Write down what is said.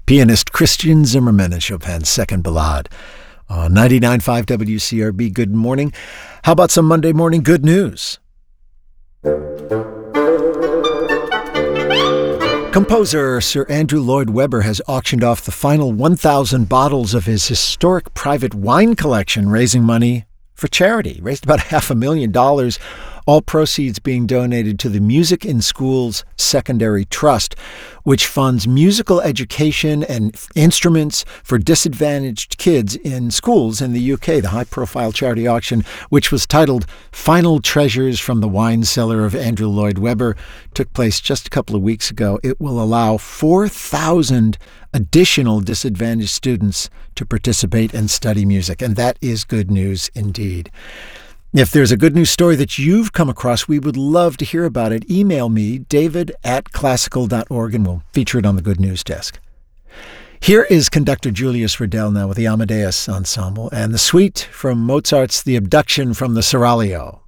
pianist Christian Zimmerman and Chopin's Second Ballade. On 99.5 WCRB, good morning. How about some Monday morning good news? Composer Sir Andrew Lloyd Webber has auctioned off the final 1,000 bottles of his historic private wine collection, raising money for charity. Raised about $500,000, all proceeds being donated to the Music in Schools Secondary Trust, which funds musical education and instruments for disadvantaged kids in schools in the UK. The high-profile charity auction, which was titled Final Treasures from the Wine Cellar of Andrew Lloyd Webber, took place just a couple of weeks ago. It will allow 4,000 additional disadvantaged students to participate and study music, and that is good news indeed. If there's a good news story that you've come across, we would love to hear about it. Email me, david@classical.org, and we'll feature it on the Good News Desk. Here is conductor Julius Riddell now with the Amadeus Ensemble and the suite from Mozart's The Abduction from the Seraglio.